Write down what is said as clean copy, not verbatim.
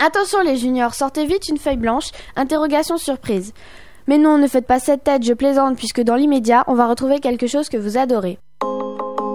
Attention les juniors, sortez vite une feuille blanche, interrogation surprise. Mais non, ne faites pas cette tête, je plaisante, puisque dans l'immédiat, on va retrouver quelque chose que vous adorez.